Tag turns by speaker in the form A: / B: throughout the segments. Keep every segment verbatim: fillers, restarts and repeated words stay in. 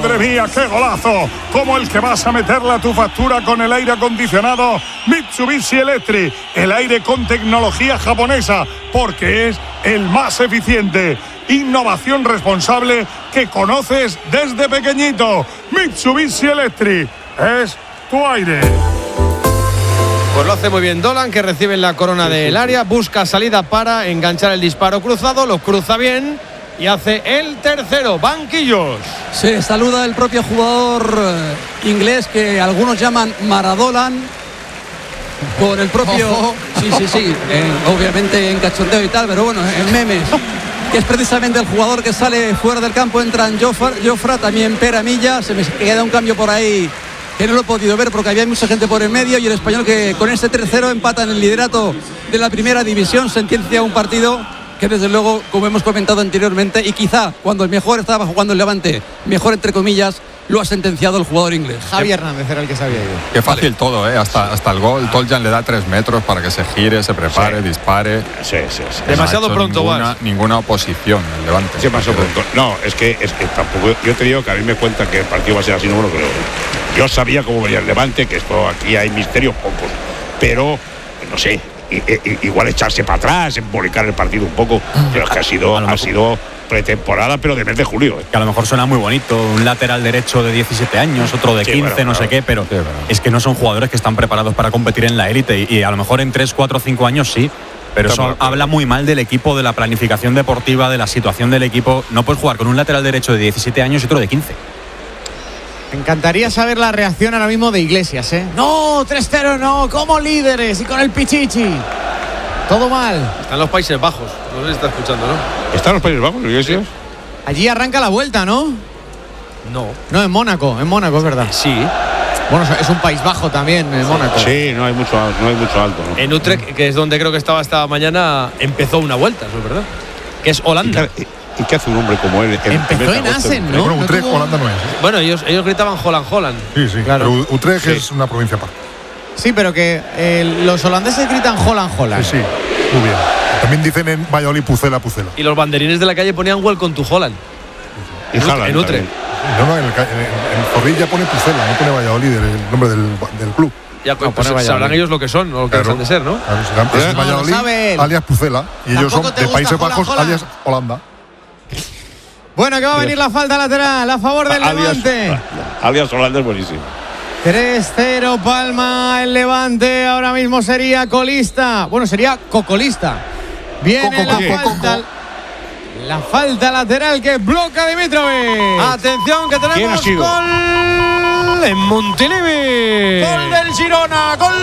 A: ¡Madre mía, qué golazo! Como el que vas a meterle a tu factura con el aire acondicionado Mitsubishi Electric. El aire con tecnología japonesa, porque es el más eficiente. Innovación responsable que conoces desde pequeñito. Mitsubishi Electric es tu aire.
B: Pues lo hace muy bien Dolan, que recibe en la corona sí, del sí, área, busca salida para enganchar el disparo cruzado, lo cruza bien y hace el tercero. Banquillos.
C: Se saluda el propio jugador eh, inglés, que algunos llaman Maradolan, por el propio... Oh, oh. Sí, sí, sí, eh, obviamente en cachondeo y tal, pero bueno, en memes. Que es precisamente el jugador que sale fuera del campo. Entran Jofra, Jofra también Pera Milla. Se me queda un cambio por ahí que no lo he podido ver porque había mucha gente por el medio, y el español, que con este tercero empata en el liderato de la primera división, sentencia un partido que desde luego, como hemos comentado anteriormente, y quizá cuando el mejor estaba jugando el Levante, mejor entre comillas, lo ha sentenciado el jugador inglés.
D: Javi Hernández era el que sabía ido.
E: Qué fácil vale. todo, ¿eh? Hasta, hasta el gol. Toljan le da tres metros para que se gire, se prepare, sí. dispare.
F: Sí, sí, sí.
B: Demasiado
E: no
B: pronto,
E: ninguna, ninguna oposición el Levante.
F: Sí, demasiado pronto. No, es que, es que tampoco. Yo te digo que a mí me cuentan que el partido va a ser así, no me lo creo. Yo sabía cómo venía el Levante, que esto aquí hay misterios pocos. Pero, no sé, igual echarse para atrás, embolicar el partido un poco. Pero es que ha sido, ha sido pretemporada, pero de mes de julio. ¿eh?
G: Que a lo mejor suena muy bonito, un lateral derecho de diecisiete años, otro de sí, quince, bueno, no claro. sé qué, pero sí, bueno. es que no son jugadores que están preparados para competir en la élite, y, y a lo mejor en tres, cuatro, cinco años sí, pero Está eso bueno, habla muy mal del equipo, de la planificación deportiva, de la situación del equipo. No puedes jugar con un lateral derecho de diecisiete años y otro de quince.
D: Me encantaría saber la reacción ahora mismo de Iglesias, ¿eh? No, tres cero, no, como líderes y con el Pichichi. Todo mal.
B: Están los Países Bajos, no sé si está escuchando, ¿no?
F: ¿Están los Países Bajos, Iglesias?
D: Sí. Allí arranca la vuelta, ¿no?
B: No.
D: No, en Mónaco, en Mónaco, es verdad.
B: Sí.
D: Bueno, es un país bajo también, en Mónaco.
F: Sí, no hay mucho, no hay mucho alto, ¿no?
B: En Utrecht, que es donde creo que estaba esta mañana, empezó una vuelta, ¿eso es verdad? Que es Holanda.
F: ¿Y qué, y qué hace un hombre como él?
D: Empezó en Assen, ¿no?
H: Bueno, Utrecht,
D: no tuvo...
H: Holanda no es. ¿eh?
B: Bueno, ellos, ellos gritaban Holland, Holland.
H: Sí, sí, claro. Pero Utrecht sí. es una provincia aparte.
D: Sí, pero que eh, los holandeses gritan Holland, Holland.
H: Sí, sí, muy bien. También dicen en Valladolid Pucela, Pucela.
B: Y los banderines de la calle ponían Welcome to Holland.
F: Y en, Holland,
B: en Utrecht.
H: No, no, en, el, en, en Zorrilla pone Pucela, no pone Valladolid, el nombre del, del club.
B: Ya, pues, pues sabrán Valladolid. Ellos lo que son, o lo que claro, han de ser, ¿no?
H: Claro, serán, pues, es Valladolid, no alias Pucela, y ellos son de Países Holland, Bajos, Holland. alias Holanda.
D: Bueno, que va a venir la falta lateral a favor del alias, Levante.
F: Alias Holanda es buenísimo.
D: tres cero Palma el Levante, ahora mismo sería colista, bueno, sería cocolista. Viene Coco, la Coco, falta Coco. La falta lateral que bloca Dimitrovic.
B: Atención, que tenemos gol en Montilivi.
D: Gol del Girona, gol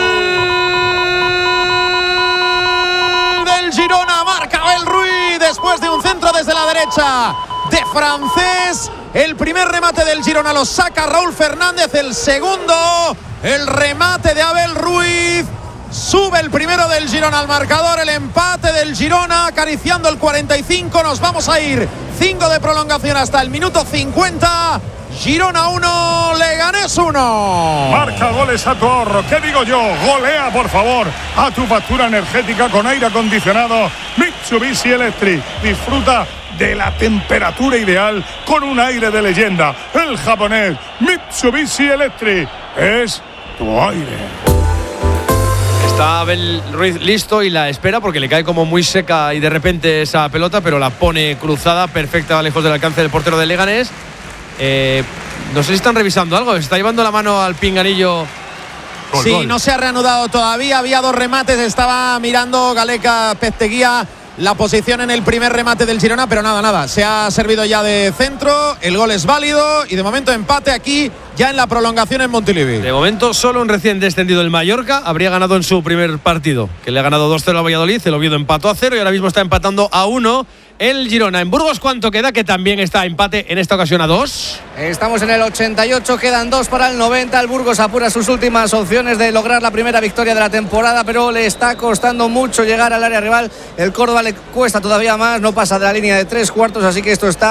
D: del Girona, marca Abel Ruiz después de un centro desde la derecha de Francés. El primer remate del Girona lo saca Raúl Fernández, el segundo, el remate de Abel Ruiz. Sube el primero del Girona al marcador, el empate del Girona acariciando el cuarenta y cinco. Nos vamos a ir cinco de prolongación hasta el minuto cincuenta. Girona uno, Leganés uno.
A: Marca goles a tu ahorro. ¿Qué digo yo? Golea, por favor, a tu factura energética con aire acondicionado Mitsubishi Electric. Disfruta de la temperatura ideal con un aire de leyenda. El japonés Mitsubishi Electric es tu aire.
B: Está Abel Ruiz listo y la espera porque le cae como muy seca y de repente esa pelota, pero la pone cruzada, perfecta, lejos del alcance del portero de Leganés. Eh, no sé si están revisando algo, se está llevando la mano al pinganillo.
D: Gol, sí, gol. No se ha reanudado todavía, había dos remates, estaba mirando Galeca Pezteguía la posición en el primer remate del Girona, pero nada, nada, se ha servido ya de centro, el gol es válido y de momento empate aquí ya en la prolongación en Montilivi.
B: De momento solo un recién descendido, el Mallorca, habría ganado en su primer partido, que le ha ganado dos cero a Valladolid, el Oviedo empató a cero y ahora mismo está empatando a uno el Girona. En Burgos, ¿cuánto queda? Que también está empate en esta ocasión a dos.
C: Estamos en el ochenta y ocho, quedan dos para el noventa. El Burgos apura sus últimas opciones de lograr la primera victoria de la temporada, pero le está costando mucho llegar al área rival. El Córdoba le cuesta todavía más, no pasa de la línea de tres cuartos, así que esto está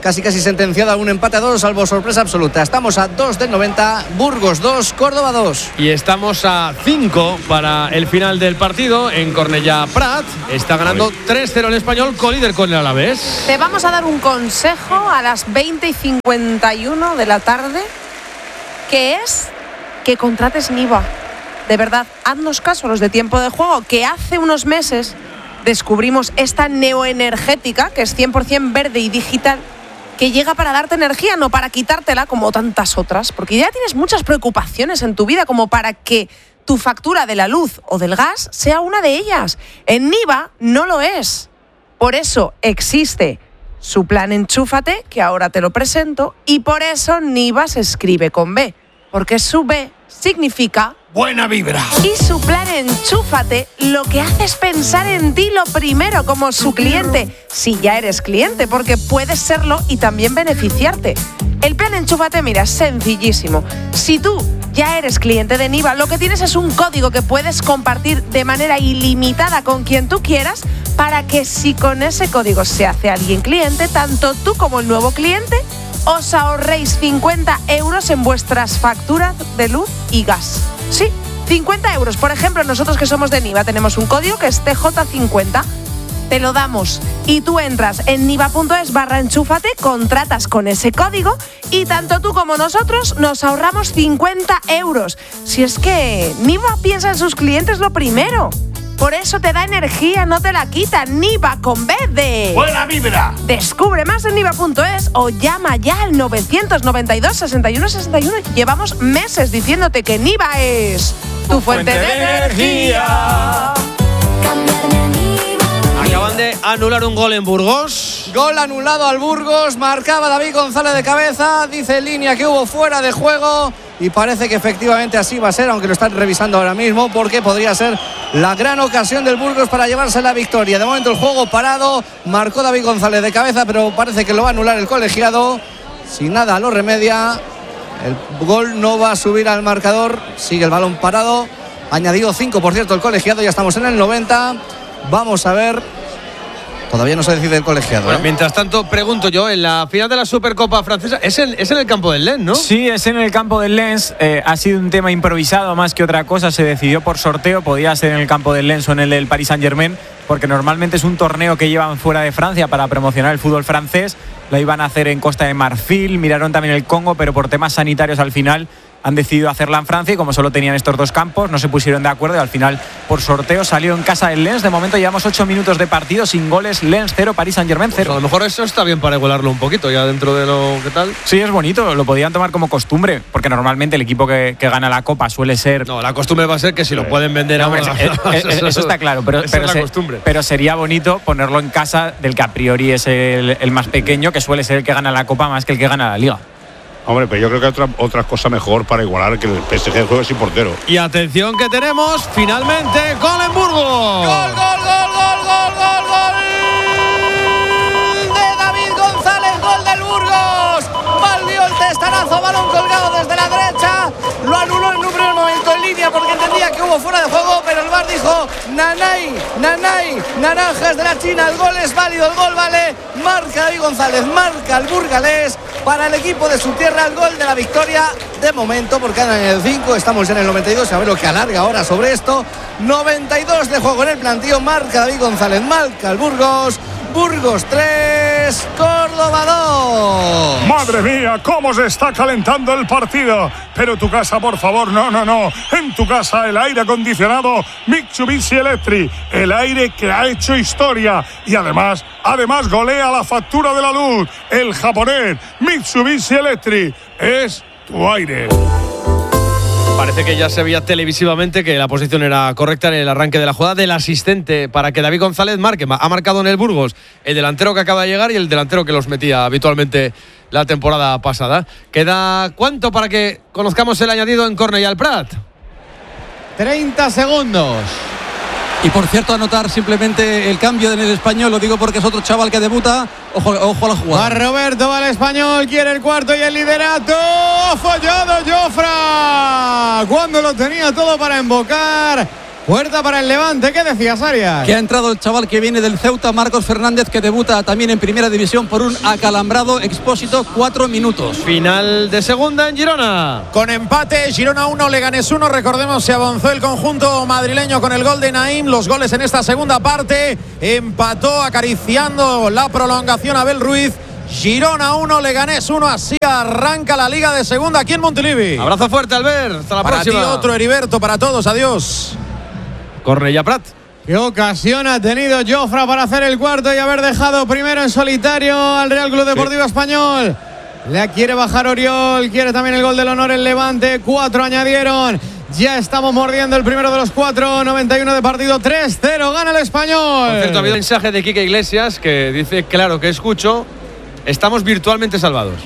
C: casi casi sentenciado a un empate a dos, salvo sorpresa absoluta. Estamos a dos del noventa, Burgos dos, Córdoba dos.
B: Y estamos a cinco para el final del partido en Cornellà Prat. Está ganando tres cero el Español, colíder con el Alavés.
I: Te vamos a dar un consejo a las veinte y cincuenta y uno de la tarde, que es que contrates Niva. De verdad, haznos caso los de Tiempo de Juego, que hace unos meses descubrimos esta neoenergética, que es cien por ciento verde y digital, que llega para darte energía, no para quitártela como tantas otras, porque ya tienes muchas preocupaciones en tu vida como para que tu factura de la luz o del gas sea una de ellas. En Niva no lo es. Por eso existe su plan Enchúfate, que ahora te lo presento, y por eso Niva se escribe con B, porque su B significa
F: buena vibra.
I: Y su plan Enchúfate lo que hace es pensar en ti lo primero como su cliente, si ya eres cliente, porque puedes serlo y también beneficiarte. El plan Enchúfate, mira, es sencillísimo. Si tú ya eres cliente de Niva, lo que tienes es un código que puedes compartir de manera ilimitada con quien tú quieras, para que si con ese código se hace alguien cliente, tanto tú como el nuevo cliente os ahorréis cincuenta euros en vuestras facturas de luz y gas. Sí, cincuenta euros. Por ejemplo, nosotros que somos de Niva tenemos un código que es T J cincuenta. Te lo damos y tú entras en niva.es barra enchúfate, contratas con ese código y tanto tú como nosotros nos ahorramos cincuenta euros. Si es que Niva piensa en sus clientes lo primero. Por eso te da energía, no te la quita. Niva con B de
F: buena vibra.
I: Descubre más en niva punto es o llama ya al novecientos noventa y dos, sesenta y uno sesenta y uno. Llevamos meses diciéndote que Niva es tu fuente, fuente de, de energía.
B: Acaban de anular un gol en Burgos.
C: Gol anulado al Burgos, marcaba David González de cabeza, dice en línea que hubo fuera de juego y parece que efectivamente así va a ser, aunque lo están revisando ahora mismo, porque podría ser la gran ocasión del Burgos para llevarse la victoria. De momento el juego parado, marcó David González de cabeza, pero parece que lo va a anular el colegiado. Si nada lo remedia, el gol no va a subir al marcador, sigue el balón parado. Añadido cinco, por cierto, el colegiado, ya estamos en el noventa. Vamos a ver. Todavía no se decide el colegiado.
B: Bueno,
C: ¿eh?
B: Mientras tanto, pregunto yo, en la final de la Supercopa Francesa, es en, es en el campo del Lens, ¿no?
J: Sí, es en el campo del Lens. Eh, ha sido un tema improvisado más que otra cosa. Se decidió por sorteo. Podía ser en el campo del Lens o en el del Paris Saint-Germain, porque normalmente es un torneo que llevan fuera de Francia para promocionar el fútbol francés. Lo iban a hacer en Costa de Marfil, miraron también el Congo, pero por temas sanitarios al final han decidido hacerla en Francia y como solo tenían estos dos campos no se pusieron de acuerdo y al final por sorteo salió en casa del Lens. De momento llevamos ocho minutos de partido sin goles. Lens cero, Paris Saint-Germain cero.
B: Pues a lo mejor eso está bien para igualarlo un poquito ya dentro de lo que tal.
J: Sí, es bonito, lo podían tomar como costumbre, porque normalmente el equipo que, que gana la Copa suele ser...
B: No, la costumbre va a ser que si lo pueden vender
J: no,
B: ahora...
J: Es, es, es, eso está claro, pero, pero,
B: es
J: se,
B: la costumbre.
J: pero sería bonito ponerlo en casa del que a priori es el, el más pequeño, que suele ser el que gana la Copa más que el que gana la Liga.
F: Hombre, pero yo creo que hay otra, otra cosa mejor para igualar que el P S G juegue sin portero.
B: Y atención que tenemos, finalmente, gol en Burgos.
C: ¡Gol, gol, gol, gol, gol, gol, gol! De David González, gol del Burgos. Valió el testarazo, balón colgado desde la derecha. Lo anuló en un primer momento en línea porque entendía que hubo fuera de juego, pero el V A R dijo nanay, nanay, naranjas de la China, el gol es válido, el gol vale. Marca David González, marca el burgalés para el equipo de su tierra, el gol de la victoria de momento, porque andan en el cinco, estamos ya en el noventa y dos, a ver lo que alarga ahora sobre esto. noventa y dos de juego en el plantío, marca David González, marca el Burgos. Burgos tres, Córdoba dos.
A: Madre mía, cómo se está calentando el partido. Pero tu casa, por favor, no, no, no. En tu casa el aire acondicionado Mitsubishi Electric, el aire que ha hecho historia y además, además golea la factura de la luz. El japonés Mitsubishi Electric es tu aire.
B: Parece que ya se veía televisivamente que la posición era correcta en el arranque de la jugada del asistente para que David González marque. Ha marcado en el Burgos el delantero que acaba de llegar y el delantero que los metía habitualmente la temporada pasada. ¿Queda cuánto para que conozcamos el añadido en Cornellà Prat?
D: treinta segundos.
C: Y por cierto, anotar simplemente el cambio en el Español, lo digo porque es otro chaval que debuta. Ojo, ojo a la jugada.
D: Va Roberto, va el Español, quiere el cuarto y el liderato. ¡Ha fallado Jofra! Cuando lo tenía todo para embocar
K: Puerta para el Levante. ¿Qué decías, Arias?
C: Que ha entrado el chaval que viene del Ceuta, Marcos Fernández, que debuta también en Primera División por un acalambrado Expósito, cuatro minutos.
B: Final de segunda en Girona.
D: Con empate, Girona uno, Leganés uno. Recordemos, se avanzó el conjunto madrileño con el gol de Naim. Los goles en esta segunda parte. Empató acariciando la prolongación Abel Ruiz. Girona uno, Leganés uno. Así arranca la Liga de Segunda aquí en Montilivi.
B: Abrazo fuerte, Albert. Hasta la
D: para
B: próxima.
D: Para ti otro, Heriberto. Para todos. Adiós.
B: Corre ya Prat.
K: Qué ocasión ha tenido Jofra para hacer el cuarto y haber dejado primero en solitario al Real Club Deportivo sí. Español. La quiere bajar Oriol, quiere también el gol del honor el Levante. Cuatro añadieron. Ya estamos mordiendo el primero de los cuatro. noventa y uno de partido. tres cero. Gana el Español.
B: Por cierto, ha habido un mensaje de Quique Iglesias que dice, claro que escucho, estamos virtualmente salvados.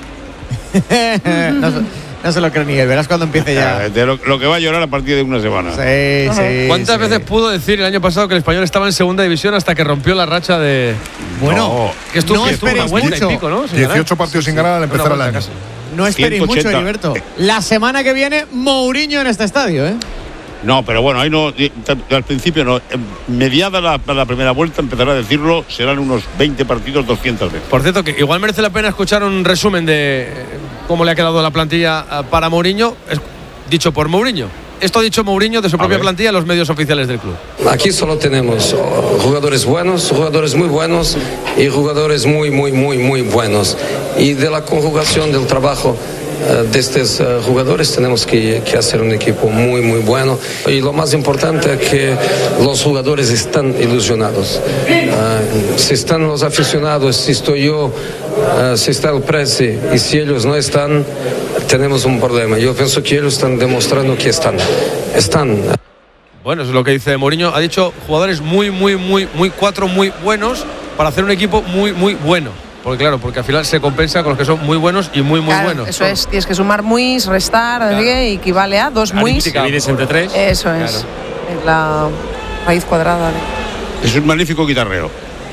K: no, no se lo creo ni él. Verás cuando empiece ya.
F: De lo, lo que va a llorar a partir de una semana.
K: Sí, sí.
B: ¿Cuántas
K: sí.
B: veces pudo decir el año pasado que el Español estaba en segunda división hasta que rompió la racha de.
K: Bueno,
B: no, que estuvo,
K: no
B: que estuvo una vuelta y pico, ¿no?
H: dieciocho partidos sin ganar al empezar el año.
K: No esperéis mucho, Heriberto. La semana que viene, Mourinho en este estadio, ¿eh?
F: No, pero bueno, ahí no, al principio no. Mediada la, la primera vuelta, empezará a decirlo, serán unos veinte partidos, doscientas veces.
B: Por cierto, que igual merece la pena escuchar un resumen de cómo le ha quedado la plantilla para Mourinho, dicho por Mourinho. Esto ha dicho Mourinho de su propia plantilla en los medios oficiales del club.
L: Aquí solo tenemos jugadores buenos, jugadores muy buenos y jugadores muy, muy, muy, muy buenos. Y de la conjugación del trabajo de estos uh, jugadores tenemos que, que hacer un equipo muy muy bueno y lo más importante es que los jugadores están ilusionados. Uh, si están los aficionados, si estoy yo, uh, si está el Presi y si ellos no están, tenemos un problema. Yo pienso que ellos están demostrando que están están
B: bueno, eso es lo que dice Mourinho. Ha dicho jugadores muy muy muy muy cuatro muy buenos para hacer un equipo muy muy bueno. Porque claro, porque al final se compensa con los que son muy buenos y muy, muy
I: claro,
B: buenos.
I: Eso es, tienes que sumar muis, restar, claro. Y equivale a dos muis.
B: Divides entre tres.
I: Eso es, claro. Es la raíz cuadrada. De...
F: Es un magnífico guitarrero.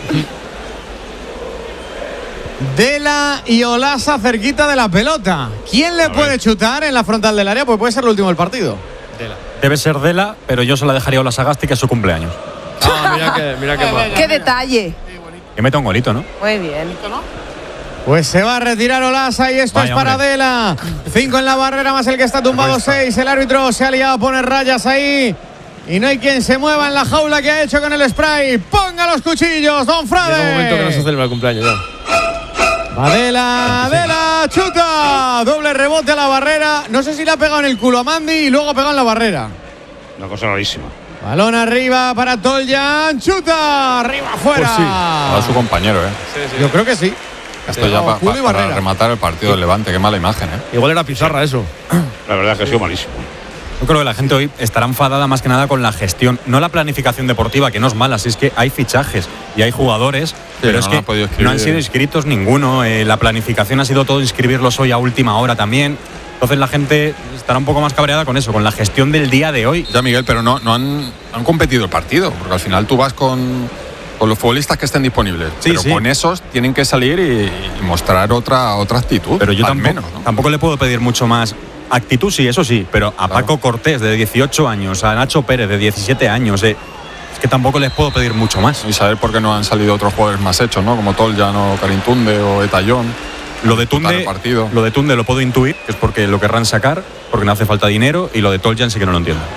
K: Dela y Olasa cerquita de la pelota. ¿Quién le a puede ver. chutar en la frontal del área? Pues puede ser el último del partido.
G: Dela. Debe ser Dela, pero yo se la dejaría a Olasa Gasti, que es su cumpleaños.
B: Ah, mira que, mira que
I: qué detalle.
G: Que meta un golito, ¿no?
I: Muy bien.
K: Pues se va a retirar Olasa y esto Vaya, es para hombre. Dela. Cinco en la barrera más el que está tumbado seis. El árbitro se ha liado a poner rayas ahí. Y no hay quien se mueva en la jaula que ha hecho con el spray. ¡Ponga los cuchillos, don Frade!
B: Llega un momento que no se celebra el cumpleaños ya.
K: Va Dela, Dela, chuta. Doble rebote a la barrera. No sé si le ha pegado en el culo a Mandy y luego ha pegado en la barrera.
F: Una cosa rarísima.
K: Balón arriba para Toljan, chuta, arriba afuera.
E: Pues sí, a su compañero, ¿eh?
K: Sí, sí. Yo creo que sí.
E: Esto sí, ya no, pa, pa, para rematar el partido del Levante, qué mala imagen, ¿eh?
B: Igual era pizarra eso.
F: La verdad es que ha sido malísimo.
G: Yo creo que la gente hoy estará enfadada más que nada con la gestión, no la planificación deportiva, que no es mala, si es que hay fichajes y hay jugadores, sí, pero no es que no han sido inscritos ninguno, eh, la planificación ha sido todo inscribirlos hoy a última hora también. Entonces la gente estará un poco más cabreada con eso, con la gestión del día de hoy.
E: Ya, Miguel, pero no, no han, han competido el partido, porque al final tú vas con, con los futbolistas que estén disponibles. Sí, pero sí. Con esos tienen que salir y, y mostrar otra, otra actitud.
G: Pero yo
E: al
G: tampoco,
E: menos, ¿no?
G: tampoco le puedo pedir mucho más. Actitud sí, eso sí, pero a claro. Paco Cortés de dieciocho años, a Nacho Pérez de diecisiete años, eh, es que tampoco les puedo pedir mucho más.
E: Y saber por qué no han salido otros jugadores más hechos, ¿no? Como Toljan o Carintunde o Etayón.
G: Lo de Tunde, lo de Tunde lo puedo intuir, que es porque lo querrán sacar, porque no hace falta dinero, y lo de Toljan sí que no lo entiendo.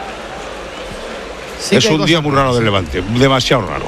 F: Sí, es un día muy raro del Levante, demasiado raro.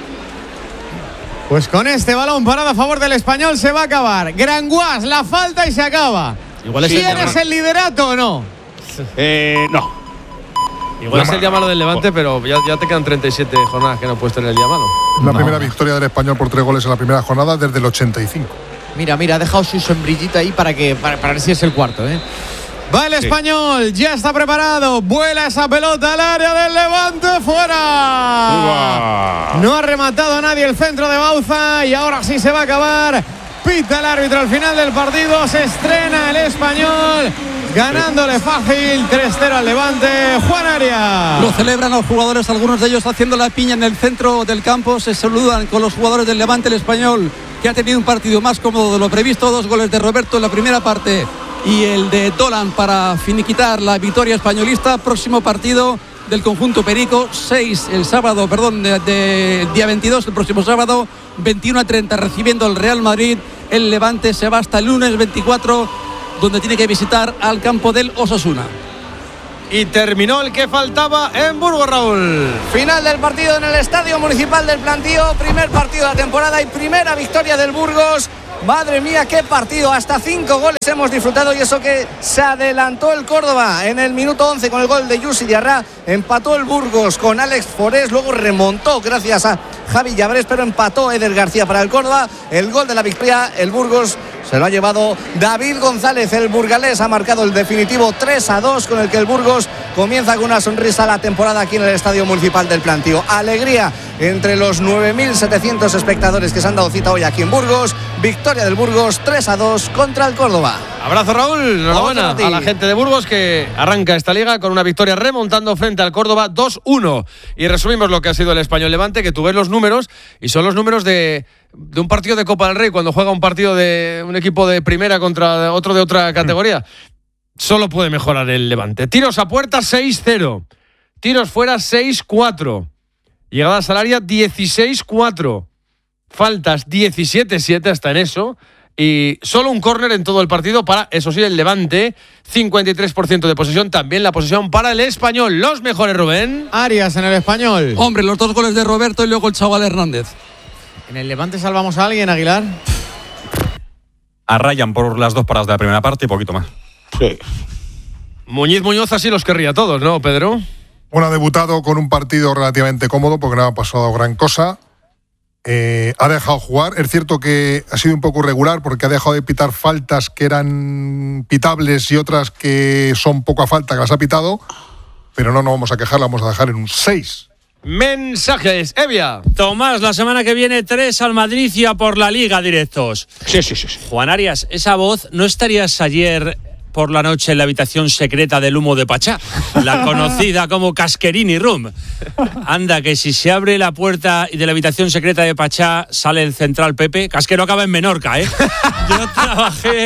K: Pues con este balón parado a favor del Español se va a acabar. Granguas, la falta y se acaba. Igual es ¿Tienes el, el liderato o no?
F: Eh, no.
B: Igual no, es el día malo del Levante, pero ya, ya te quedan treinta y siete jornadas que no puedes tener el día malo.
H: La
B: no.
H: primera victoria del Español por tres goles en la primera jornada desde el ochenta y cinco.
K: Mira, mira, ha dejado su sombrillita ahí para que para, para ver si es el cuarto, ¿eh? Va el Español, sí. Ya está preparado. Vuela esa pelota al área del Levante, fuera. Uva. No ha rematado a nadie el centro de Bauza y ahora sí se va a acabar. Pita el árbitro al final del partido. Se estrena el Español, ganándole fácil tres cero al Levante. Juan Arias.
C: Lo celebran los jugadores, algunos de ellos haciendo la piña en el centro del campo. Se saludan con los jugadores del Levante. El Español, que ha tenido un partido más cómodo de lo previsto. Dos goles de Roberto en la primera parte y el de Dolan para finiquitar la victoria españolista. Próximo partido del conjunto perico. seis el sábado, perdón, de, de día veintidós, el próximo sábado, veintiuno a treinta, recibiendo el Real Madrid. El Levante se va hasta el lunes veinticuatro, donde tiene que visitar al campo del Osasuna.
B: Y terminó el que faltaba en Burgos, Raúl.
M: Final del partido en el Estadio Municipal del Plantío. Primer partido de la temporada y primera victoria del Burgos. Madre mía, qué partido. Hasta cinco goles hemos disfrutado, y eso que se adelantó el Córdoba en el minuto once con el gol de Yusi Diarra. Empató el Burgos con Alex Forés, luego remontó gracias a Javi Llabrés, pero empató Eder García para el Córdoba. El gol de la victoria, el Burgos se lo ha llevado David González. El burgalés ha marcado el definitivo tres a dos, con el que el Burgos comienza con una sonrisa la temporada aquí en el Estadio Municipal del Plantío. Alegría entre los nueve mil setecientos espectadores que se han dado cita hoy aquí en Burgos. Victoria del Burgos tres a dos contra el Córdoba.
B: Abrazo, Raúl. Enhorabuena a la gente de Burgos, que arranca esta liga con una victoria remontando frente al Córdoba dos uno. Y resumimos lo que ha sido el Español Levante, que tú ves los números y son los números de, de un partido de Copa del Rey, cuando juega un partido de un equipo de primera contra otro de otra categoría. Mm. Solo puede mejorar el Levante. Tiros a puerta seis cero. Tiros fuera seis cuatro. Llegadas al área dieciséis cuatro. Faltas diecisiete siete, hasta en eso. Y solo un córner en todo el partido para, eso sí, el Levante. cincuenta y tres por ciento de posesión. También la posesión para el Español. Los mejores, Rubén.
K: Arias en el Español.
C: Hombre, los dos goles de Roberto y luego el chaval Hernández.
K: ¿En el Levante salvamos a alguien, Aguilar?
G: A Ryan por las dos paradas de la primera parte y poquito más.
F: Sí.
B: Muñiz Muñoz así los querría todos, ¿no, Pedro?
H: Bueno, ha debutado con un partido relativamente cómodo porque no ha pasado gran cosa. Eh, ha dejado jugar. Es cierto que ha sido un poco irregular porque ha dejado de pitar faltas que eran pitables y otras que son poca falta que las ha pitado. Pero no nos vamos a quejar, la vamos a dejar en un seis.
B: Mensajes, Evia.
N: Tomás, la semana que viene tres al Madrid y a por la Liga directos.
F: Sí, sí, sí, sí.
N: Juan Arias, esa voz, ¿no estarías ayer por la noche en la habitación secreta del humo de Pachá, la conocida como Casquerini Room? Anda, que si se abre la puerta de la habitación secreta de Pachá sale el central Pepe. Casquero acaba en Menorca, ¿eh? Yo trabajé...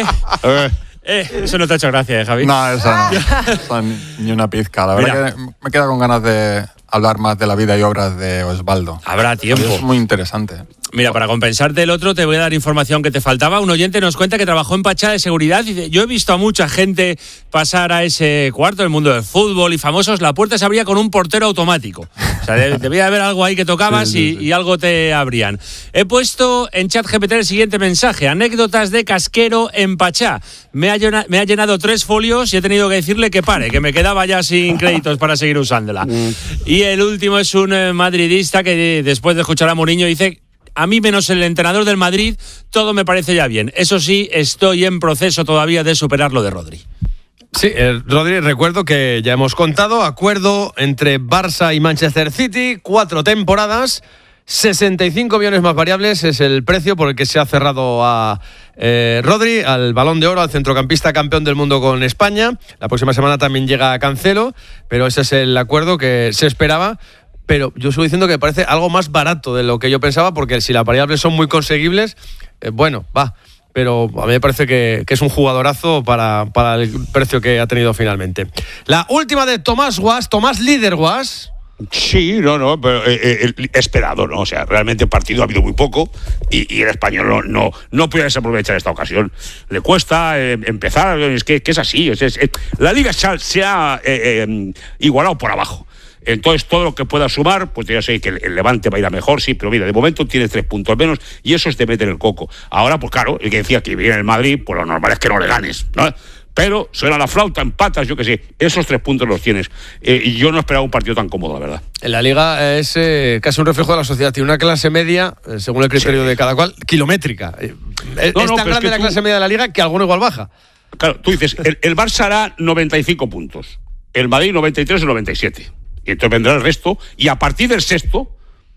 N: Eh, eso no te ha hecho gracia, ¿eh, Javi?
E: No, eso no. Eso ni, ni una pizca. La verdad Mira. que me queda con ganas de hablar más de la vida y obras de Osvaldo.
N: Habrá tiempo.
E: Es muy interesante.
N: Mira, para compensarte el otro, te voy a dar información que te faltaba. Un oyente nos cuenta que trabajó en Pachá de seguridad y dice: yo he visto a mucha gente pasar a ese cuarto del mundo del fútbol y famosos. La puerta se abría con un portero automático. O sea, debía haber algo ahí que tocabas sí, sí, sí. Y, y algo te abrían. He puesto en ChatGPT el siguiente mensaje: anécdotas de Casquero en Pachá. Me ha, llenado, me ha llenado tres folios y he tenido que decirle que pare, que me quedaba ya sin créditos para seguir usándola. Y el último es un eh, madridista que después de escuchar a Mourinho dice: a mí, menos el entrenador del Madrid, todo me parece ya bien. Eso sí, estoy en proceso todavía de superar lo de Rodri.
B: Sí, eh, Rodri, recuerdo que ya hemos contado, acuerdo entre Barça y Manchester City, cuatro temporadas, sesenta y cinco millones más variables es el precio por el que se ha cerrado a eh, Rodri, al Balón de Oro, al centrocampista campeón del mundo con España. La próxima semana también llega Cancelo, pero ese es el acuerdo que se esperaba. Pero yo sigo diciendo que me parece algo más barato de lo que yo pensaba, porque si las variables son muy conseguibles, eh, bueno, va. Pero a mí me parece que, que es un jugadorazo para, para el precio que ha tenido finalmente. La última de Tomás Guas, Tomás Líder Guas.
F: Sí, no, no, pero eh, eh, esperado, ¿no? O sea, realmente el partido ha habido muy poco y, y el Español no, no, no puede desaprovechar esta ocasión. Le cuesta eh, empezar, es que, que es así. Es, es, la Liga se ha, se ha eh, eh, igualado por abajo. Entonces, todo lo que pueda sumar, pues ya sé que el Levante va a ir a mejor, sí, pero mira, de momento tiene tres puntos menos y eso es de meter el coco. Ahora, pues claro, el que decía que viene el Madrid, pues lo normal es que no le ganes, ¿no? Pero suena la flauta, empatas, yo qué sé, esos tres puntos los tienes. Eh, y yo no esperaba un partido tan cómodo, la verdad.
B: En la Liga es eh, casi un reflejo de la sociedad. Tiene una clase media, eh, según el criterio sí. de cada cual, kilométrica. Eh, no, es no, tan grande es que la tú... clase media de la Liga que alguno igual baja.
F: Claro, tú dices, el, el Barça hará noventa y cinco puntos, el Madrid noventa y tres o noventa y siete. Y entonces vendrá el resto, y a partir del sexto,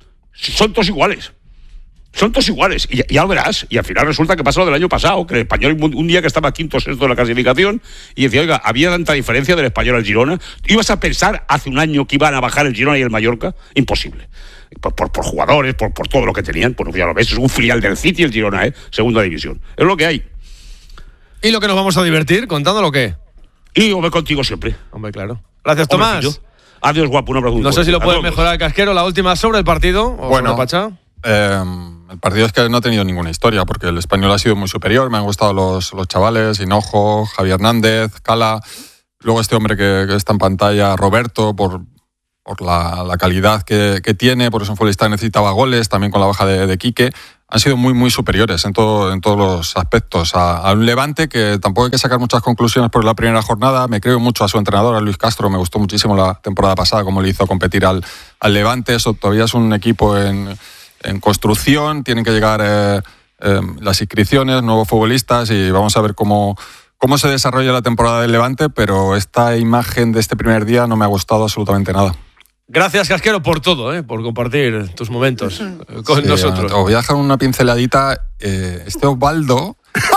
F: son todos iguales. Son todos iguales, y ya lo verás. Y al final resulta que pasa lo del año pasado, que el Español, un día que estaba quinto o sexto de la clasificación, y decía, oiga, había tanta diferencia del Español al Girona. ¿Ibas a pensar hace un año que iban a bajar el Girona y el Mallorca? Imposible. Por, por, por jugadores, por, por todo lo que tenían. Pues ya lo ves, es un filial del City el Girona, ¿eh? Segunda división. Es lo que hay.
B: ¿Y lo que nos vamos a divertir? ¿Contando lo que?
F: Y yo voy contigo siempre.
B: Hombre, claro. Gracias, Tomás.
F: Hombre, Adiós, guapo, un abrazo.
B: No sé si lo puede mejorar el Casquero. La última sobre el partido. ¿O
E: bueno,
B: Pacha?
E: Eh, el partido es que no ha tenido ninguna historia, porque el Español ha sido muy superior. Me han gustado los, los chavales, Hinojo, Javier Hernández, Cala. Luego este hombre que, que está en pantalla, Roberto, por, por la, la calidad que, que tiene, por eso un futbolista que necesitaba goles, también con la baja de, de Quique. Han sido muy, muy superiores en, todo, en todos los aspectos a, a un Levante que tampoco hay que sacar muchas conclusiones por la primera jornada. Me creo mucho a su entrenador, a Luis Castro. Me gustó muchísimo la temporada pasada, cómo le hizo competir al, al Levante. Eso todavía es un equipo en, en construcción. Tienen que llegar eh, eh, las inscripciones, nuevos futbolistas, y vamos a ver cómo, cómo se desarrolla la temporada del Levante, pero esta imagen de este primer día no me ha gustado absolutamente nada.
B: Gracias, Casquero, por todo, ¿eh? Por compartir tus momentos con
E: sí,
B: nosotros.
E: Os voy a dejar una pinceladita. Eh, este Osvaldo...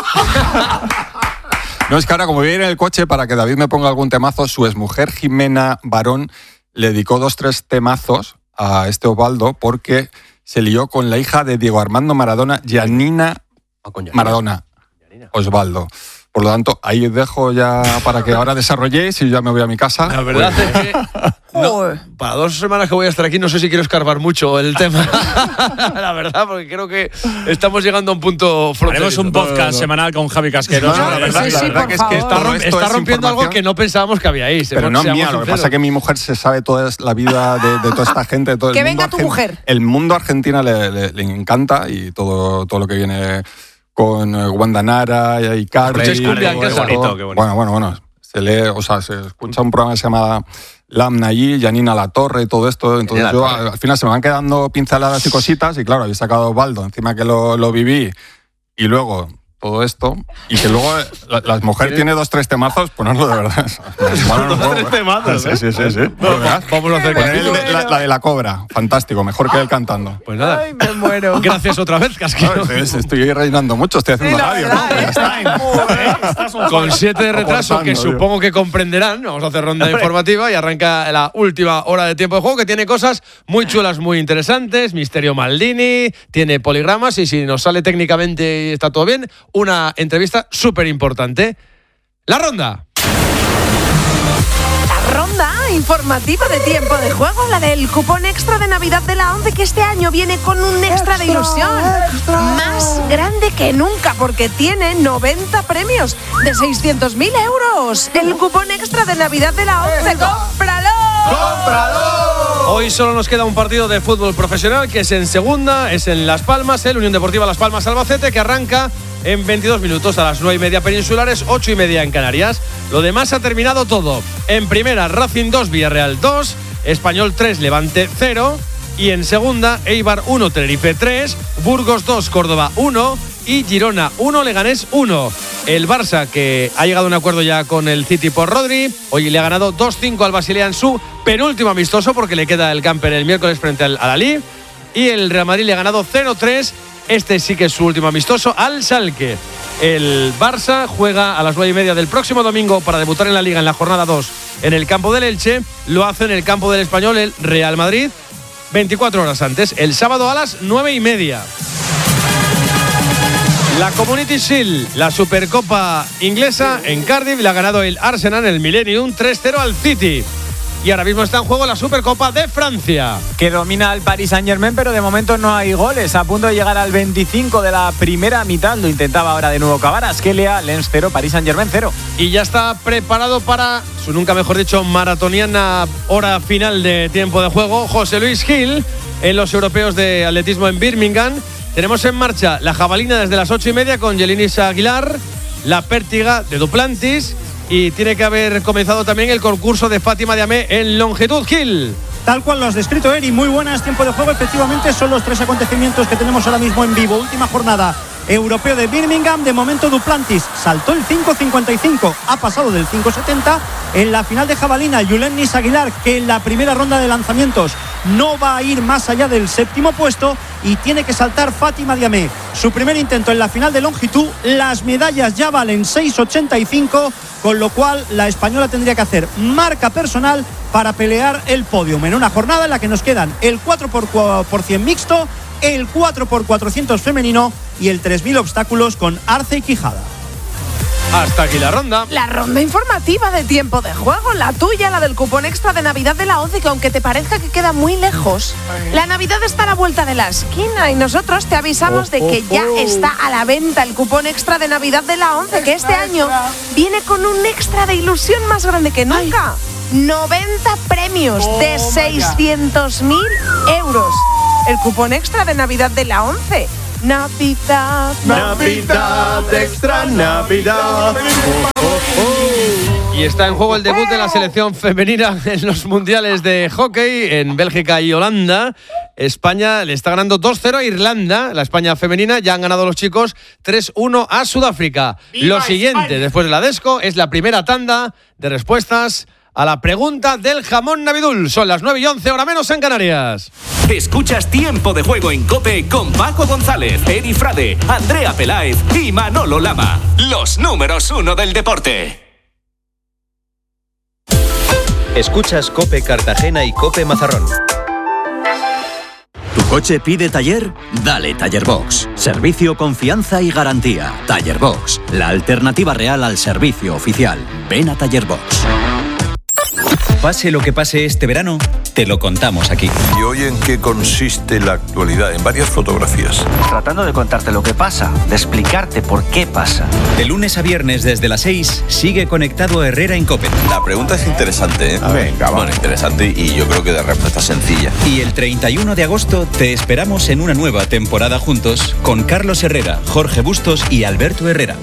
E: No, es que ahora, como voy a ir en el coche, para que David me ponga algún temazo, su exmujer Jimena Barón le dedicó dos, tres temazos a este Osvaldo porque se lió con la hija de Diego Armando Maradona, Giannina Maradona. Osvaldo. Por lo tanto, ahí os dejo ya para que ahora desarrolléis y ya me voy a mi casa.
B: La verdad es que no, para dos semanas que voy a estar aquí no sé si quiero escarbar mucho el tema. La verdad, porque creo que estamos llegando a un punto fronterizo.
N: Haremos un podcast no, no, no. semanal con Javi Casquero.
B: No, no, la verdad, sí, sí, la verdad que es que está, romp, está rompiendo algo que no pensábamos que había ahí.
E: Pero no mía, lo que pasa es que mi mujer se sabe toda la vida de, de toda esta gente. De todo
I: que
E: el
I: venga
E: mundo
I: tu mujer.
E: El mundo Argentina le, le, le encanta y todo, todo lo que viene... con Wanda Nara y Icardi.
B: Qué bonito, qué bonito.
E: Bueno, bueno, bueno. Se lee, o sea, se escucha un programa que se llama Lamna allí, Janina La Torre y todo esto. Entonces yo al, al final se me van quedando pinceladas y cositas y claro, habéis sacado Osvaldo, encima que lo, lo viví y luego todo esto, y que luego la, la mujer tiene dos, tres temazos, ponerlo de verdad.
B: Bueno, dos, tres temazos,
E: Sí, sí, sí. sí.
B: No, vamos a hacer
E: de, la, la de la cobra, fantástico, mejor que él cantando.
B: Pues nada.
I: Ay, me muero.
B: Gracias otra vez, Casquero.
E: No, estoy, estoy rellenando mucho, estoy haciendo
I: sí,
E: radio,
I: verdad,
E: ¿no?
I: ¿eh?
B: Ya está. Con siete de retraso, que supongo que comprenderán. Vamos a hacer ronda informativa y arranca la última hora de tiempo de juego, que tiene cosas muy chulas, muy interesantes. Misterio Maldini, tiene poligramas y si nos sale técnicamente y está todo bien, una entrevista súper importante. La ronda.
I: La ronda informativa de tiempo de juego, la del cupón extra de Navidad de la ONCE, que este año viene con un extra, extra de ilusión. Extra. Más grande que nunca, porque tiene noventa premios de seiscientos mil euros. El cupón extra de Navidad de la ONCE. ¡Cómpralo!
B: ¡Cómpralo! Hoy solo nos queda un partido de fútbol profesional, que es en segunda, es en Las Palmas, el Unión Deportiva Las Palmas Albacete, que arranca en veintidós minutos a las nueve y media peninsulares, ocho y media en Canarias. Lo demás ha terminado todo. En primera, Racing dos, Villarreal dos, Español tres, Levante cero. Y en segunda, Eibar uno, Tenerife tres, Burgos dos, Córdoba uno y Girona uno, Leganés uno. El Barça, que ha llegado a un acuerdo ya con el City por Rodri, hoy le ha ganado dos cinco al Basilea en su penúltimo amistoso, porque le queda el camper el miércoles frente al Al-Ahly. Y el Real Madrid le ha ganado cero tres. Este sí que es su último amistoso al Schalke. El Barça juega a las nueve y media del próximo domingo para debutar en la Liga en la jornada dos en el campo del Elche. Lo hace en el campo del Español el Real Madrid veinticuatro horas antes, el sábado a las nueve y media. La Community Shield, la Supercopa inglesa en Cardiff, le ha ganado el Arsenal en el Millennium tres cero al City. Y ahora mismo está en juego la Supercopa de Francia,
J: que domina el Paris Saint-Germain, pero de momento no hay goles. A punto de llegar al veinticinco de la primera mitad. Lo intentaba ahora de nuevo Cavar. Askelia, Lens cero, Paris Saint-Germain cero.
B: Y ya está preparado para su nunca mejor dicho maratoniana hora final de tiempo de juego José Luis Gil en los europeos de atletismo en Birmingham. Tenemos en marcha la jabalina desde las ocho y media con Yelinis Aguilar, la pértiga de Duplantis. Y tiene que haber comenzado también el concurso de Fátima Diamé en longitud. Gil.
O: Tal cual lo has descrito, Eri. Muy buenas, tiempo de juego. Efectivamente, son los tres acontecimientos que tenemos ahora mismo en vivo. Última jornada europeo de Birmingham. De momento, Duplantis saltó el cinco cincuenta y cinco. Ha pasado del cinco setenta. En la final de jabalina, Yelinis Aguilar, que en la primera ronda de lanzamientos no va a ir más allá del séptimo puesto. Y tiene que saltar Fátima Diamé. Su primer intento en la final de longitud. Las medallas ya valen seis ochenta y cinco. Con lo cual, la española tendría que hacer marca personal para pelear el podium en una jornada en la que nos quedan el cuatro por cien mixto, el cuatro por cuatrocientos femenino y el tres mil obstáculos con Arce y Quijada.
B: Hasta aquí la ronda.
I: La ronda informativa de tiempo de juego, la tuya, la del cupón extra de Navidad de la ONCE, que aunque te parezca que queda muy lejos, la Navidad está a la vuelta de la esquina y nosotros te avisamos de que ya está a la venta el cupón extra de Navidad de la ONCE, que este año viene con un extra de ilusión más grande que nunca. noventa premios de seiscientos mil euros. El cupón extra de Navidad de la ONCE. Navidad,
K: Navidad, extra Navidad.
B: Y está en juego el debut de la selección femenina en los mundiales de hockey en Bélgica y Holanda. España le está ganando dos cero a Irlanda, la España femenina. Ya han ganado los chicos tres uno a Sudáfrica. Lo siguiente, España, después de la Desco, es la primera tanda de respuestas a la pregunta del jamón Navidul. Son las nueve y once, hora menos en Canarias.
P: Escuchas Tiempo de Juego en COPE con Paco González, Eri Frade, Andrea Peláez y Manolo Lama. Los números uno del deporte.
Q: Escuchas COPE Cartagena y COPE Mazarrón. ¿Tu coche pide taller? Dale Taller Box. Servicio, confianza y garantía. Taller Box, la alternativa real al servicio oficial. Ven a Taller Box. Pase lo que pase este verano, te lo contamos aquí.
R: ¿Y hoy en qué consiste la actualidad? En varias fotografías.
S: Tratando de contarte lo que pasa, de explicarte por qué pasa.
Q: De lunes a viernes desde las seis, sigue conectado a Herrera en COPE.
R: La pregunta es interesante, ¿eh?
Q: Venga, va.
R: Bueno, interesante y yo creo que de respuesta sencilla.
Q: Y el treinta y uno de agosto te esperamos en una nueva temporada juntos con Carlos Herrera, Jorge Bustos y Alberto Herrera.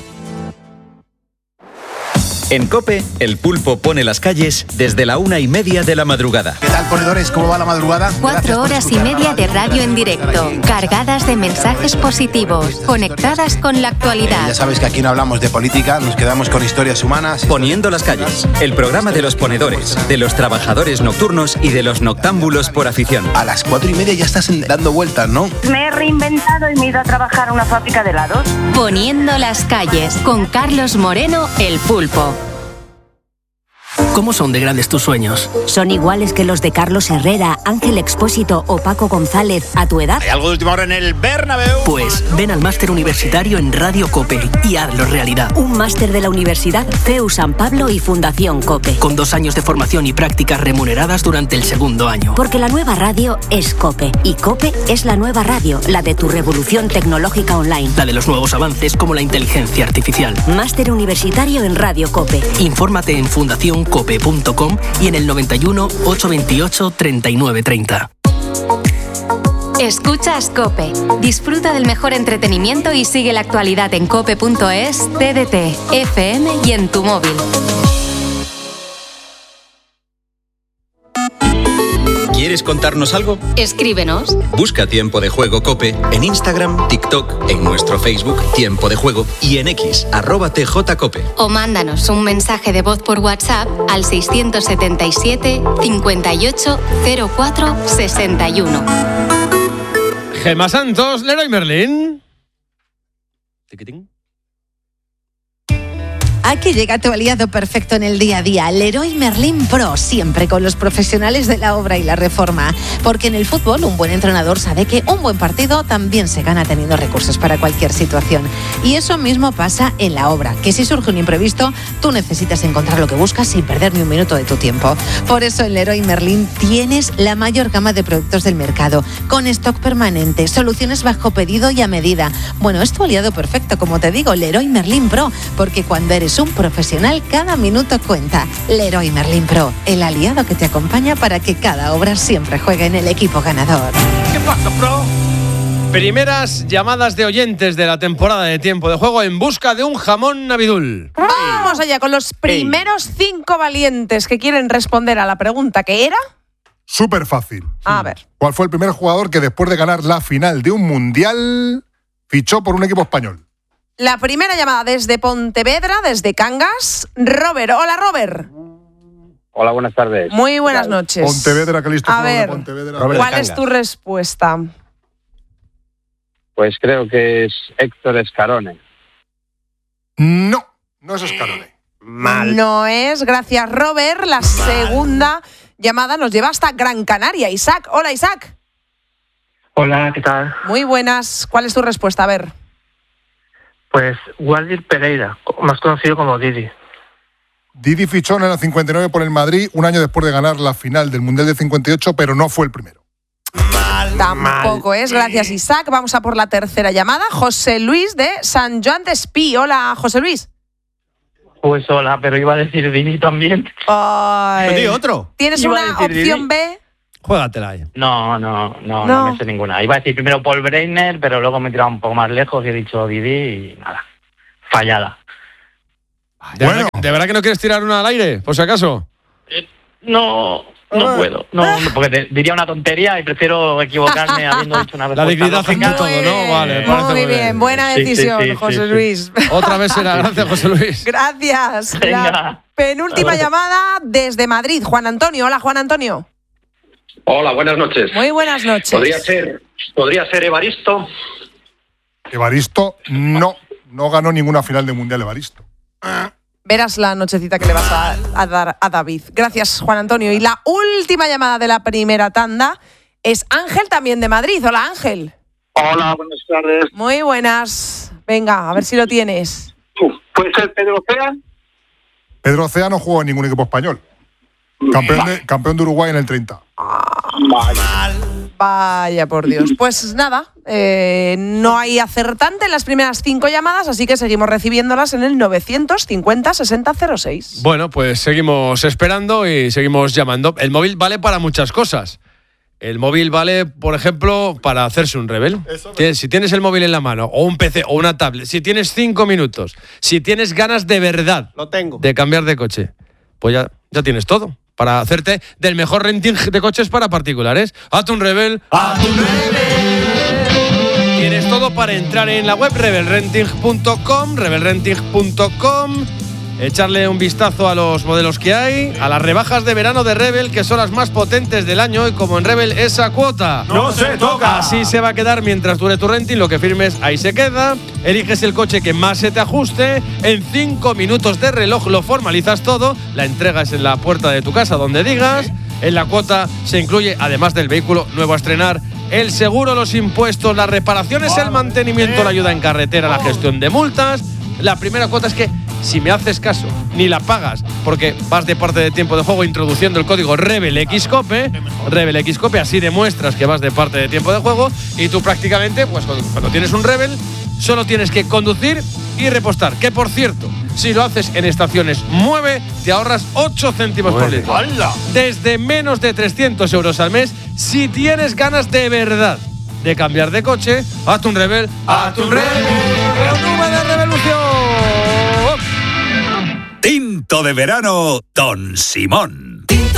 Q: En COPE, el pulpo pone las calles desde la una y media de la madrugada.
T: ¿Qué tal, ponedores? ¿Cómo va la madrugada?
U: Cuatro horas y media de radio en directo, cargadas de mensajes positivos, conectadas con la actualidad.
T: Ya sabes que aquí no hablamos de política, nos quedamos con historias humanas.
Q: Poniendo las calles, el programa de los ponedores, de los trabajadores nocturnos y de los noctámbulos por afición.
T: A las cuatro y media ya estás dando vueltas, ¿no?
V: Me he reinventado y me he ido a trabajar a una fábrica de helados.
U: Poniendo las calles, con Carlos Moreno, el pulpo.
W: ¿Cómo son de grandes tus sueños?
X: ¿Son iguales que los de Carlos Herrera, Ángel Expósito o Paco González a tu edad?
D: ¿Hay algo de última hora en el Bernabéu?
W: Pues ven al máster universitario en Radio COPE y hazlo realidad.
X: Un máster de la Universidad C E U San Pablo y Fundación COPE.
W: Con dos años de formación y prácticas remuneradas durante el segundo año.
X: Porque la nueva radio es COPE y COPE es la nueva radio, la de tu revolución tecnológica online.
W: La de los nuevos avances como la inteligencia artificial.
X: Máster universitario en Radio COPE.
W: Infórmate en fundación cope punto com y en el noventa y uno, ochocientos veintiocho, treinta y nueve treinta.
U: Escuchas COPE. Disfruta del mejor entretenimiento y sigue la actualidad en cope punto es, T D T, F M y en tu móvil.
Q: ¿Quieres contarnos algo?
U: Escríbenos.
Q: Busca Tiempo de Juego COPE en Instagram, TikTok, en nuestro Facebook Tiempo de Juego y en X, arroba tjcope.
U: O mándanos un mensaje de voz por WhatsApp al seiscientos setenta y siete, cincuenta y ocho, cero cuatro, sesenta y uno.
B: Gemma Santos, Leroy Merlin.
Y: Aquí llega tu aliado perfecto en el día a día, Leroy Merlin Pro, siempre con los profesionales de la obra y la reforma. Porque en el fútbol un buen entrenador sabe que un buen partido también se gana teniendo recursos para cualquier situación. Y eso mismo pasa en la obra, que si surge un imprevisto, tú necesitas encontrar lo que buscas sin perder ni un minuto de tu tiempo. Por eso en Leroy Merlin tienes la mayor gama de productos del mercado, con stock permanente, soluciones bajo pedido y a medida. Bueno, es tu aliado perfecto, como te digo, Leroy Merlin Pro, porque cuando eres un profesional, cada minuto cuenta. Leroy Merlin Pro, el aliado que te acompaña para que cada obra siempre juegue en el equipo ganador.
B: ¿Qué pasa, Pro? Primeras llamadas de oyentes de la temporada de Tiempo de Juego en busca de un jamón Navidul.
I: Vamos allá con los primeros cinco valientes que quieren responder a la pregunta que era.
H: Súper fácil.
I: A ver.
H: ¿Cuál fue el primer jugador que después de ganar la final de un mundial fichó por un equipo español?
I: La primera llamada desde Pontevedra, desde Cangas. Robert, hola Robert.
Z: Hola, buenas tardes.
I: Muy buenas noches.
H: Pontevedra, que listo.
I: A ver,
H: Pontevedra.
I: ¿cuál es tu respuesta?
Z: Pues creo que es Héctor Escarone.
H: No, no es Escarone.
I: Mal. No es, gracias Robert. La Mal. segunda llamada nos lleva hasta Gran Canaria. Isaac, hola Isaac.
Z: Hola, ¿qué tal?
I: Muy buenas. ¿Cuál es tu respuesta? A ver.
A: Pues Waldir Pereira, más conocido como Didi.
H: Didi fichó en el cincuenta y nueve por el Madrid, un año después de ganar la final del Mundial del cincuenta y ocho, pero no fue el primero.
I: Tampoco es. Gracias, Isaac. Vamos a por la tercera llamada. José Luis de San Joan de Espí. Hola, José Luis.
A: Pues hola, pero iba a decir Didi también.
I: Ay.
K: Te digo otro.
I: ¿Tienes
A: Iba a
I: una
A: decir
I: opción
A: Didi.
I: B?
K: Juégatela ahí.
A: No, no, no, no,
I: No.
A: me sé ninguna. Iba a decir primero Paul Breitner, pero luego me he tirado un poco más lejos y he dicho Didi y nada. Fallada.
B: ¿De, verdad, ¿De verdad que no quieres tirar una al aire, por si acaso?
A: No, no puedo. No, no, porque te diría una tontería y prefiero equivocarme habiendo dicho una
B: La
A: respuesta
B: dignidad
A: lógica.
B: ante todo, ¿no? Vale, me parece
I: Muy bien, buena
A: Sí, sí,
I: decisión,
A: sí, sí,
I: José
A: sí.
I: Luis.
B: Otra vez será. Gracias, José Luis.
I: Gracias.
A: Venga.
I: La penúltima llamada desde Madrid. Juan Antonio. Hola, Juan Antonio.
C: Hola, buenas noches.
I: Muy buenas noches.
C: Podría ser, podría ser Evaristo.
H: Evaristo no, no ganó ninguna final de Mundial Evaristo.
I: Verás la nochecita que le vas a, a dar a David. Gracias, Juan Antonio. Y la última llamada de la primera tanda es Ángel, también de Madrid. Hola, Ángel.
C: Hola, buenas tardes.
I: Muy buenas. Venga, a ver si lo tienes.
C: ¿Puede ser Pedro Cea?
H: Pedro Cea no jugó en ningún equipo español. Campeón de, campeón de Uruguay en el treinta.
I: Vaya por Dios. Pues nada, eh, no hay acertante en las primeras cinco llamadas, así que seguimos recibiéndolas en el novecientos cincuenta sesenta cero seis.
B: Bueno, pues seguimos esperando y seguimos llamando. El móvil vale para muchas cosas. El móvil vale, por ejemplo, para hacerse un rebel. Tienes- Si tienes el móvil en la mano, o un P C, o una tablet, si tienes cinco minutos, si tienes ganas de verdad
K: Lo tengo.
B: de cambiar de coche, pues ya, ya tienes todo. Para hacerte del mejor renting de coches para particulares. Hazte un rebel. ¡Hazte un rebel! Tienes todo para entrar en la web rebel renting punto com, rebel renting punto com, echarle un vistazo a los modelos que hay, a las rebajas de verano de Rebel, que son las más potentes del año, y como en Rebel esa cuota
K: ¡No se toca!
B: así se va a quedar mientras dure tu renting. Lo que firmes ahí se queda. Eliges el coche que más se te ajuste. En cinco minutos de reloj lo formalizas todo. La entrega es en la puerta de tu casa, donde digas. En la cuota se incluye, además del vehículo nuevo a estrenar, el seguro, los impuestos, las reparaciones, el mantenimiento, la ayuda en carretera, la gestión de multas. La primera cuota es que, si me haces caso, ni la pagas, porque vas de parte de tiempo de juego introduciendo el código RebelXCope, RebelXCope, así demuestras que vas de parte de tiempo de juego, y tú prácticamente, pues cuando, cuando tienes un Rebel, solo tienes que conducir y repostar. Que, por cierto, si lo haces en estaciones Mueve, te ahorras ocho céntimos por litro. Desde menos de trescientos euros al mes, si tienes ganas de verdad de cambiar de coche, hazte un Rebel, hazte un Rebel, con V de Revolución.
F: Tinto de verano, Don Simón. Tinto